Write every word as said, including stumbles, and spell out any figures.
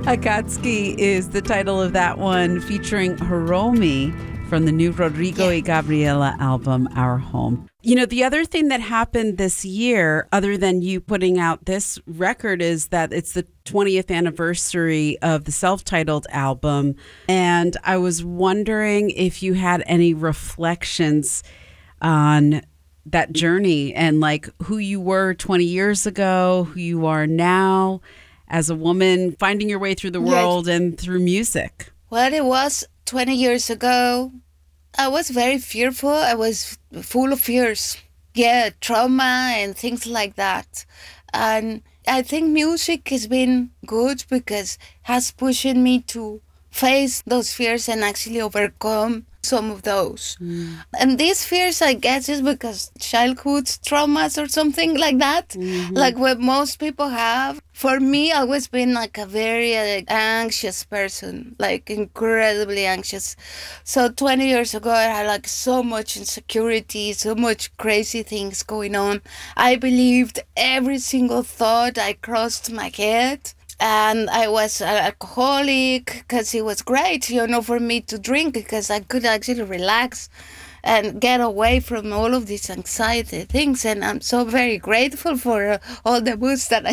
Akatsuki is the title of that one, featuring Hiromi from the new Rodrigo Yeah. y Gabriela album, Our Home. You know, the other thing that happened this year, other than you putting out this record, is that it's the twentieth anniversary of the self-titled album. And I was wondering if you had any reflections on that journey and like who you were twenty years ago, who you are now as a woman, finding your way through the Yeah. world and through music. Well, it was twenty years ago. I was very fearful. I was full of fears. Yeah, trauma and things like that. And I think music has been good because has pushed me to face those fears and actually overcome some of those. Mm. And these fears, I guess, is because childhood traumas or something like that, Mm-hmm. like what most people have. For me, I always been like a very uh, anxious person, like incredibly anxious. So twenty years ago, I had like so much insecurity, so much crazy things going on. I believed every single thought I crossed my head. And I was an alcoholic because it was great, you know, for me to drink because I could actually relax and get away from all of these anxiety things. And I'm so very grateful for uh, all the booze that I